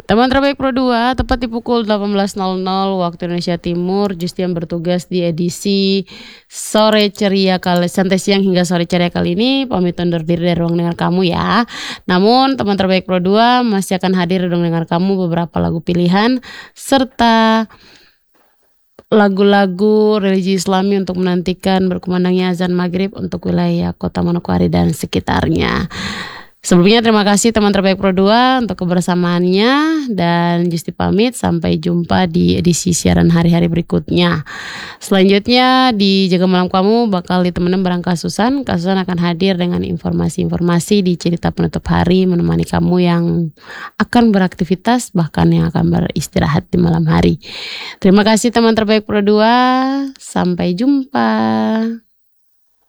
Teman terbaik Pro 2, tepat di pukul 18.00 waktu Indonesia Timur, Justian bertugas di edisi Sore Ceria santai siang hingga Sore Ceria kali ini pamit undur diri dari ruang dengar kamu ya. Namun teman terbaik Pro 2 masih akan hadir di ruang dengar kamu beberapa lagu pilihan serta lagu-lagu religi Islami untuk menantikan berkumandangnya azan maghrib untuk wilayah Kota Manokwari dan sekitarnya. Sebelumnya terima kasih teman terbaik Pro 2 untuk kebersamaannya dan Justi pamit sampai jumpa di edisi siaran hari-hari berikutnya. Selanjutnya di Jaga Malam Kamu bakal ditemenin bareng Kasusan. Kasusan akan hadir dengan informasi-informasi di cerita penutup hari menemani kamu yang akan beraktivitas bahkan yang akan beristirahat di malam hari. Terima kasih teman terbaik Pro 2. Sampai jumpa.